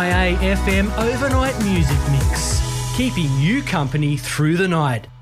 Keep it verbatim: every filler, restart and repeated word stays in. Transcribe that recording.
I A F M overnight music mix, keeping you company through the night.